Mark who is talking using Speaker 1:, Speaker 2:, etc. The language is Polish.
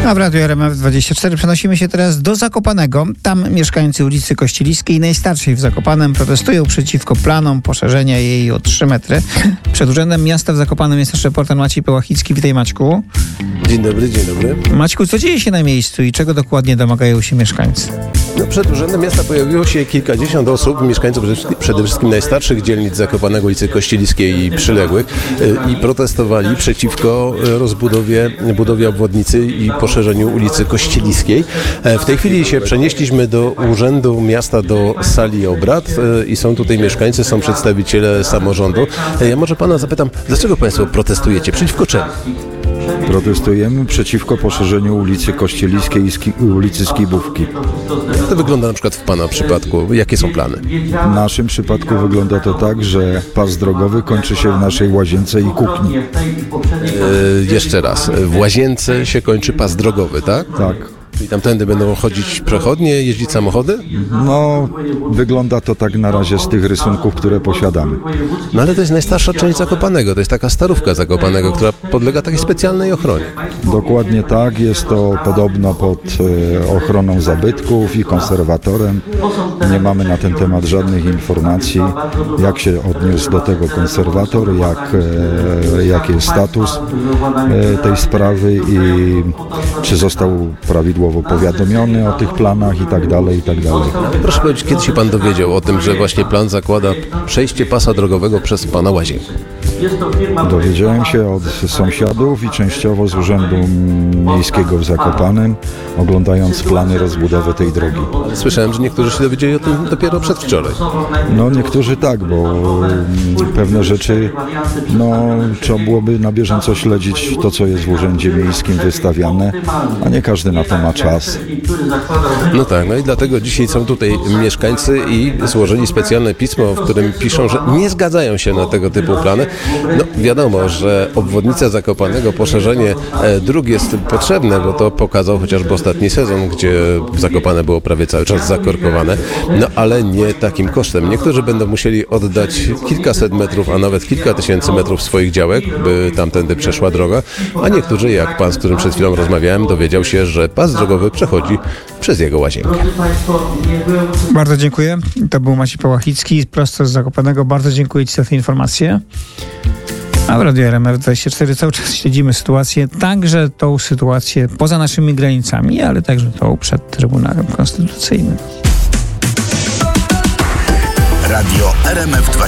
Speaker 1: A w Radiu RMF24 przenosimy się teraz do Zakopanego. Tam mieszkańcy ulicy Kościeliskiej, najstarszej w Zakopanem, protestują przeciwko planom poszerzenia jej o 3 metry. Przed Urzędem Miasta w Zakopanem jest nasz reporter Maciej Pełachicki. Witaj, Maćku.
Speaker 2: Dzień dobry, dzień dobry.
Speaker 1: Maćku, co dzieje się na miejscu i czego dokładnie domagają się mieszkańcy?
Speaker 2: Przed Urzędem Miasta pojawiło się kilkadziesiąt osób, mieszkańców przede wszystkim najstarszych dzielnic Zakopanego, ulicy Kościeliskiej i przyległych, i protestowali przeciwko budowie obwodnicy i poszerzeniu ulicy Kościeliskiej. W tej chwili się przenieśliśmy do Urzędu Miasta, do sali obrad i są tutaj mieszkańcy, są przedstawiciele samorządu. Ja może pana zapytam, dlaczego państwo protestujecie? Przeciwko czemu?
Speaker 3: Protestujemy przeciwko poszerzeniu ulicy Kościeliskiej i ulicy Skibówki.
Speaker 2: Jak to wygląda na przykład w pana przypadku? Jakie są plany?
Speaker 3: W naszym przypadku wygląda to tak, że pas drogowy kończy się w naszej łazience i kuchni.
Speaker 2: Jeszcze raz, w łazience się kończy pas drogowy, tak?
Speaker 3: Tak.
Speaker 2: I tamtędy będą chodzić przechodnie, jeździć samochody?
Speaker 3: No, wygląda to tak na razie z tych rysunków, które posiadamy.
Speaker 2: No ale to jest najstarsza część Zakopanego, to jest taka starówka Zakopanego, która podlega takiej specjalnej ochronie.
Speaker 3: Dokładnie tak, jest to podobno pod ochroną zabytków i konserwatorem. Nie mamy na ten temat żadnych informacji, jak się odniósł do tego konserwator, jaki jest status tej sprawy i czy został prawidłowo powiadomiony o tych planach i tak dalej, i tak dalej.
Speaker 2: Proszę powiedzieć, kiedy się pan dowiedział o tym, że właśnie plan zakłada przejście pasa drogowego przez pana łazienkę?
Speaker 3: Dowiedziałem się od sąsiadów i częściowo z Urzędu Miejskiego w Zakopanem, oglądając plany rozbudowy tej drogi.
Speaker 2: Słyszałem, że niektórzy się dowiedzieli o tym dopiero przedwczoraj.
Speaker 3: No niektórzy tak, bo pewne rzeczy, trzeba byłoby na bieżąco śledzić to, co jest w Urzędzie Miejskim wystawiane, a nie każdy na to ma czas.
Speaker 2: No tak, no i dlatego dzisiaj są tutaj mieszkańcy i złożyli specjalne pismo, w którym piszą, że nie zgadzają się na tego typu plany. No wiadomo, że obwodnica Zakopanego, poszerzenie dróg jest potrzebne, bo to pokazał chociażby ostatni sezon, gdzie Zakopane było prawie cały czas zakorkowane, no ale nie takim kosztem. Niektórzy będą musieli oddać kilkaset metrów, a nawet kilka tysięcy metrów swoich działek, by tamtędy przeszła droga, a niektórzy, jak pan, z którym przed chwilą rozmawiałem, dowiedział się, że pas drogowy przechodzi przez jego łazienkę.
Speaker 1: Bardzo dziękuję. To był Maciej Pełachicki prosto z Zakopanego. Bardzo dziękuję ci za te informacje. A w Radiu RMF24 cały czas śledzimy sytuację, także tą sytuację poza naszymi granicami, ale także tą przed Trybunałem Konstytucyjnym.
Speaker 4: Radio RMF24.